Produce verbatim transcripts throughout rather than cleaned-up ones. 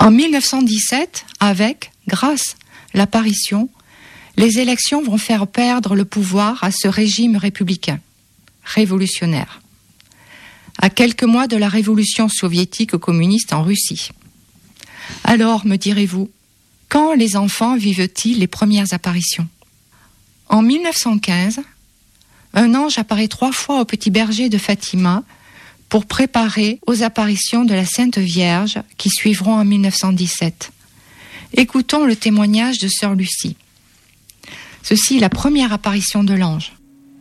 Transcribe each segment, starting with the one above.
En mille neuf cent dix-sept, avec, grâce, l'apparition, les élections vont faire perdre le pouvoir à ce régime républicain, révolutionnaire, à quelques mois de la révolution soviétique communiste en Russie. Alors, me direz-vous, quand les enfants vivent-ils les premières apparitions ? En mille neuf cent quinze, un ange apparaît trois fois au petit berger de Fatima pour préparer aux apparitions de la Sainte Vierge qui suivront en mille neuf cent dix-sept. Écoutons le témoignage de sœur Lucie. Ceci est la première apparition de l'ange.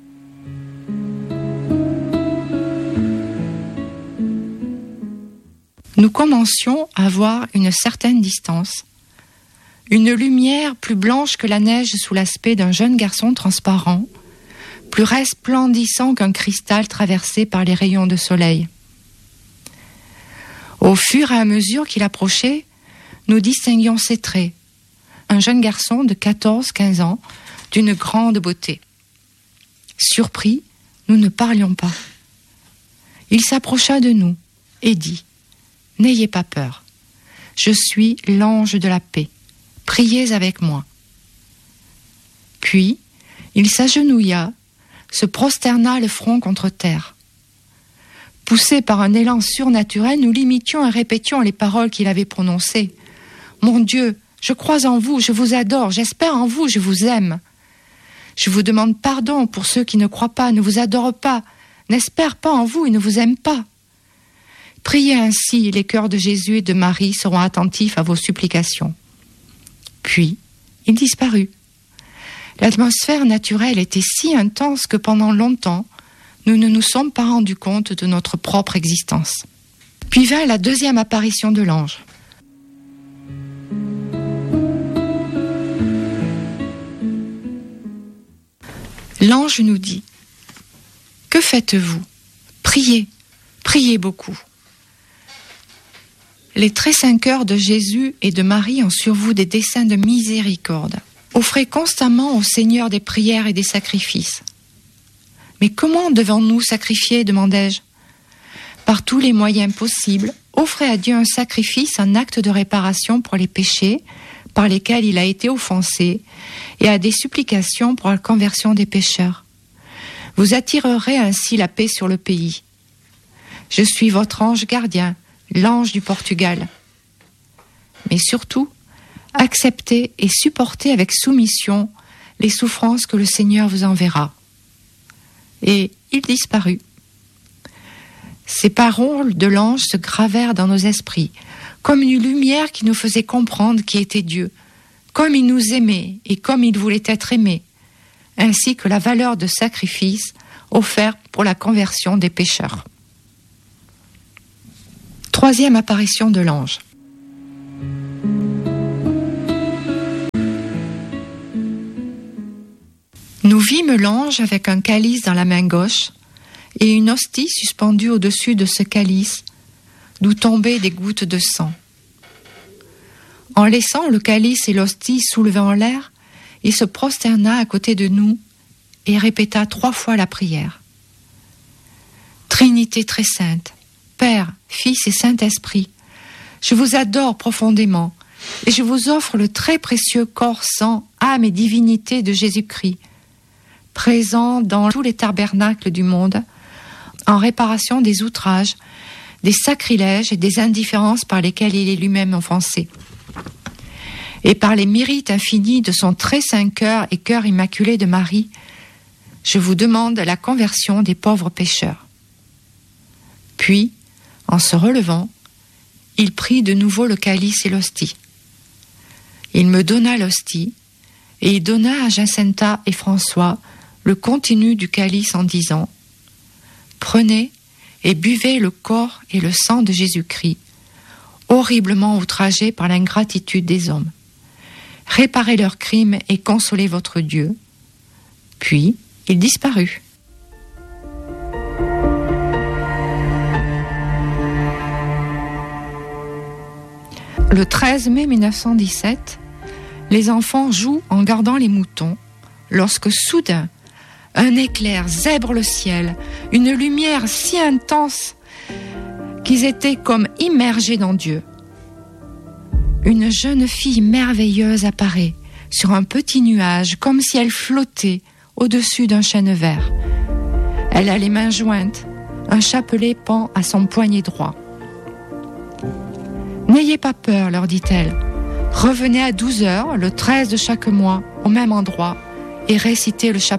Nous commencions à voir une certaine distance, une lumière plus blanche que la neige sous l'aspect d'un jeune garçon transparent, plus resplendissant qu'un cristal traversé par les rayons de soleil. Au fur et à mesure qu'il approchait, nous distinguions ses traits. Un jeune garçon de quatorze à quinze ans, d'une grande beauté. Surpris, nous ne parlions pas. Il s'approcha de nous et dit « N'ayez pas peur, je suis l'ange de la paix, priez avec moi. » Puis, il s'agenouilla, se prosterna le front contre terre. Poussés par un élan surnaturel, nous l'imitions et répétions les paroles qu'il avait prononcées. « Mon Dieu, je crois en vous, je vous adore, j'espère en vous, je vous aime. Je vous demande pardon pour ceux qui ne croient pas, ne vous adorent pas, n'espèrent pas en vous et ne vous aiment pas. Priez ainsi, les cœurs de Jésus et de Marie seront attentifs à vos supplications. » Puis, il disparut. L'atmosphère naturelle était si intense que pendant longtemps, nous ne nous sommes pas rendus compte de notre propre existence. Puis vint la deuxième apparition de l'ange. L'ange nous dit « Que faites-vous ? Priez, priez beaucoup. » Les très saints cœurs de Jésus et de Marie ont sur vous des desseins de miséricorde. Offrez constamment au Seigneur des prières et des sacrifices. « Mais comment devons-nous sacrifier ?» demandai-je. « Par tous les moyens possibles, offrez à Dieu un sacrifice, un acte de réparation pour les péchés par lesquels il a été offensé, et à des supplications pour la conversion des pécheurs. Vous attirerez ainsi la paix sur le pays. Je suis votre ange gardien, l'ange du Portugal. Mais surtout, acceptez et supportez avec soumission les souffrances que le Seigneur vous enverra. » Et il disparut. Ces paroles de l'ange se gravèrent dans nos esprits, comme une lumière qui nous faisait comprendre qui était Dieu, comme il nous aimait et comme il voulait être aimé, ainsi que la valeur de sacrifice offert pour la conversion des pécheurs. Troisième apparition de l'ange. Nous vîmes l'ange avec un calice dans la main gauche et une hostie suspendue au-dessus de ce calice, d'où tombaient des gouttes de sang. En laissant le calice et l'hostie soulevés en l'air, il se prosterna à côté de nous et répéta trois fois la prière. Trinité très sainte, Père, Fils et Saint-Esprit, je vous adore profondément et je vous offre le très précieux corps, sang, âme et divinité de Jésus-Christ, présent dans tous les tabernacles du monde, en réparation des outrages, des sacrilèges et des indifférences par lesquels il est lui-même offensé. Et par les mérites infinis de son très saint cœur et cœur immaculé de Marie, je vous demande la conversion des pauvres pécheurs. Puis, en se relevant, il prit de nouveau le calice et l'hostie. Il me donna l'hostie, et il donna à Jacinta et François le contenu du calice en disant « Prenez et buvez le corps et le sang de Jésus-Christ, horriblement outragés par l'ingratitude des hommes. Réparez leurs crimes et consolez votre Dieu. » Puis, il disparut. Le treize mai mille neuf cent dix-sept, les enfants jouent en gardant les moutons, lorsque soudain, un éclair zèbre le ciel, une lumière si intense qu'ils étaient comme immergés dans Dieu. une jeune fille merveilleuse apparaît sur un petit nuage, comme si elle flottait au-dessus d'un chêne vert. Elle a les mains jointes, un chapelet pend à son poignet droit. « N'ayez pas peur, leur dit-elle. Revenez à douze heures, le treize de chaque mois, au même endroit, et récitez le chapelet. »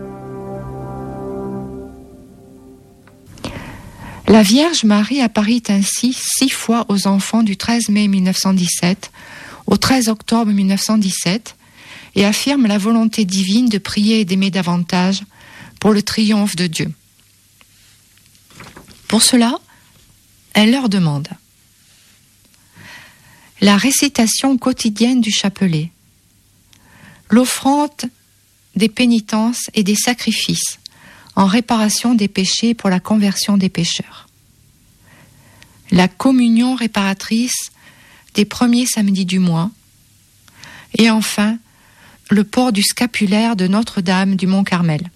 La Vierge Marie apparut ainsi six fois aux enfants du treize mai mille neuf cent dix-sept au treize octobre mille neuf cent dix-sept et affirme la volonté divine de prier et d'aimer davantage pour le triomphe de Dieu. Pour cela, elle leur demande la récitation quotidienne du chapelet, l'offrande des pénitences et des sacrifices en réparation des péchés pour la conversion des pécheurs, la communion réparatrice des premiers samedis du mois, et enfin le port du scapulaire de Notre-Dame du Mont-Carmel,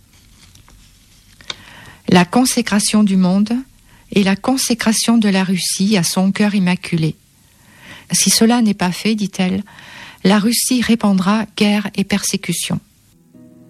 la consécration du monde et la consécration de la Russie à son cœur immaculé. Si cela n'est pas fait, dit-elle, la Russie répandra guerre et persécution.